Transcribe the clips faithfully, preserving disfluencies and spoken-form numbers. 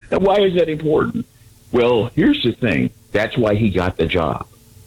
And why is that important? Well, here's the thing. That's why he got the job.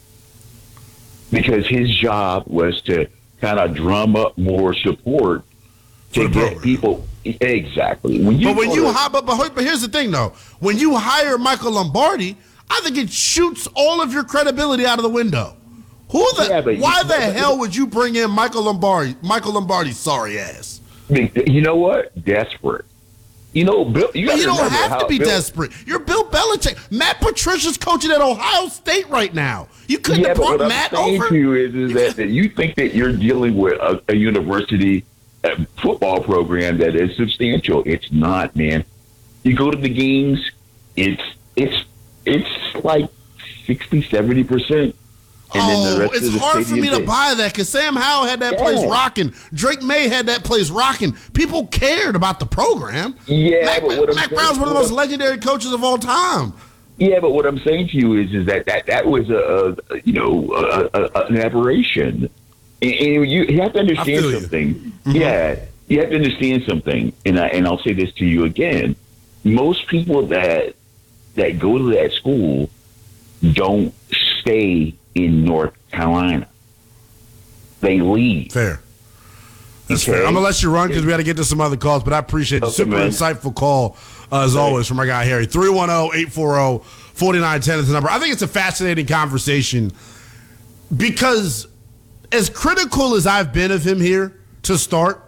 Because his job was to kind of drum up more support to get program. people. Exactly. When you but when you to, hi- but, but but here's the thing, though. When you hire Michael Lombardi, I think it shoots all of your credibility out of the window. Who the? Yeah, why you, the but, hell would you bring in Michael Lombardi? Michael Lombardi's sorry ass. You know what? Desperate. You know, Bill. You, you don't have to be Bill, desperate. You're Bill Belichick. Matt Patricia's coaching at Ohio State right now. You couldn't yeah, have brought but what Matt I'm saying over. To you is, is that, that you think that you're dealing with a, a university a football program that is substantial. It's not, man. You go to the games. It's it's it's like sixty, seventy percent. And oh, then the rest it's of the hard for me to buy that because Sam Howell had that yeah. place rocking. Drake May had that place rocking. People cared about the program. Yeah, Mac, but what Mac I'm Brown's one of the most legendary coaches of all time. Yeah, but what I'm saying to you is, is that that, that was a, a you know a, a, an aberration. And, and you, you have to understand something. Mm-hmm. Yeah, you have to understand something. And I, and I'll say this to you again: most people that that go to that school don't stay in North Carolina. They leave. Fair. That's okay. Fair. I'm going to let you run because we got to get to some other calls, but I appreciate the okay, super man. insightful call, uh, as okay. always, from our guy Harry. three one zero, eight four zero, four nine one zero is the number. I think it's a fascinating conversation because as critical as I've been of him here to start,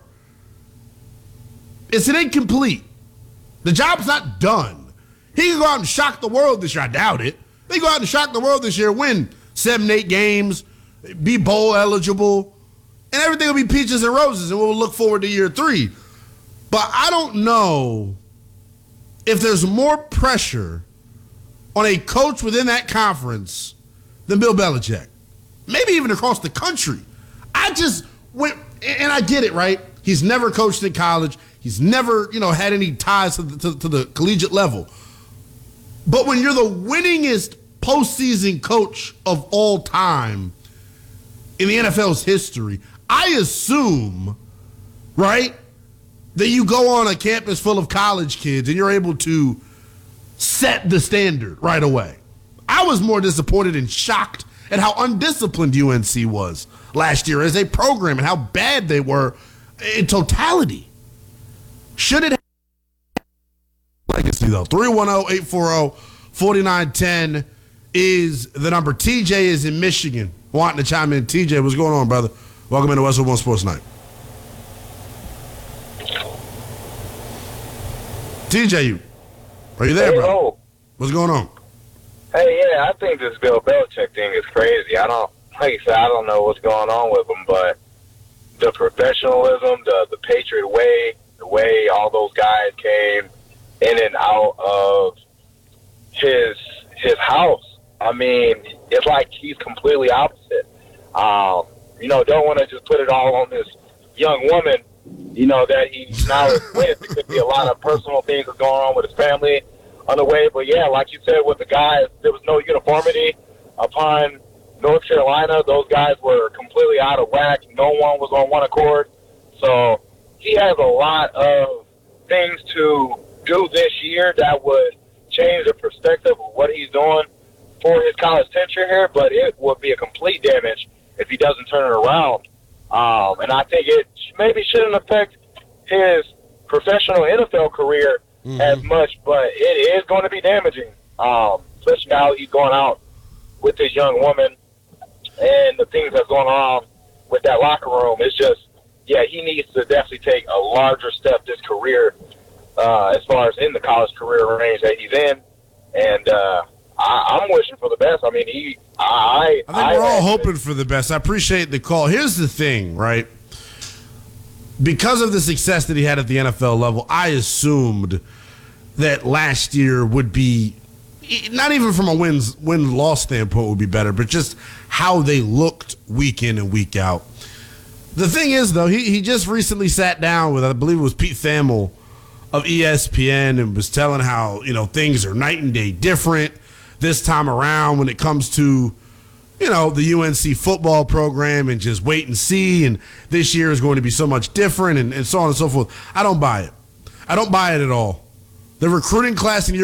it's an incomplete. The job's not done. He can go out and shock the world this year. I doubt it. They go out and shock the world this year, win seven, eight games, be bowl eligible, and everything will be peaches and roses, and we'll look forward to year three. But I don't know if there's more pressure on a coach within that conference than Bill Belichick. Maybe even across the country. I just went, and I get it, right? He's never coached in college. He's never, you know, had any ties to the, to, to the collegiate level. But when you're the winningest postseason coach of all time in the N F L's history, I assume, right, that you go on a campus full of college kids and you're able to set the standard right away. I was more disappointed and shocked at how undisciplined U N C was last year as a program and how bad they were in totality. Should it have legacy, though? three one zero, eight four zero, four nine one zero is the number. T J is in Michigan wanting to chime in. T J, what's going on, brother? Welcome into Westwood One Sports Night. T J, you are you there, hey, bro? Oh. What's going on? Hey, yeah, I think this Bill Belichick thing is crazy. I don't, like I said, I don't know what's going on with him, but the professionalism, the the Patriot way, the way all those guys came in and out of his his house. I mean, it's like he's completely opposite. Um, you know, don't want to just put it all on this young woman, you know, that he's now with. There could be a lot of personal things that's going on with his family on the way. But, yeah, like you said, with the guys, there was no uniformity upon North Carolina. Those guys were completely out of whack. No one was on one accord. So he has a lot of things to do this year that would change the perspective of what he's doing for his college tenure here, but it would be a complete damage if he doesn't turn it around. Um, and I think it maybe shouldn't affect his professional N F L career mm-hmm. as much, but it is going to be damaging, um, especially now he's going out with this young woman and the things that's going on with that locker room. It's just, yeah, he needs to definitely take a larger step this career uh, as far as in the college career range that he's in. And uh, I, I'm wishing for the best. I mean, he, I, I think I, we're all hoping for the best. I appreciate the call. Here's the thing, right? Because of the success that he had at the N F L level, I assumed that last year would be, not even from a wins win-loss standpoint would be better, but just how they looked week in and week out. The thing is, though, he, he just recently sat down with, I believe it was Pete Thamel of E S P N, and was telling how, you know, things are night and day different this time around when it comes to, you know, the U N C football program, and just wait and see, and this year is going to be so much different, and, and so on and so forth. I don't buy it. I don't buy it at all. The recruiting class in